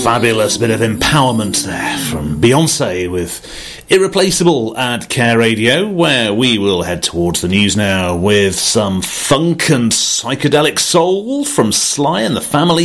Fabulous bit of empowerment there from Beyonce with Irreplaceable at Care Radio, where we will head towards the news now with some funk and psychedelic soul from Sly and the Family